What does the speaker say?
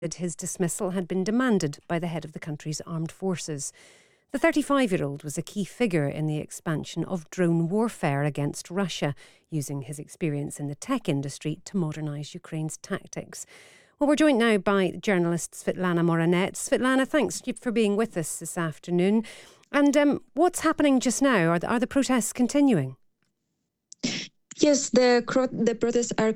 his dismissal had been demanded by the head of the country's armed forces. The 35-year-old was a key figure in the expansion of drone warfare against Russia, using his experience in the tech industry to modernise Ukraine's tactics. Well, we're joined now by journalist Svetlana Moranet. Svetlana, thanks for being with us this afternoon. And what's happening just now? Are the protests continuing? Yes, the protests are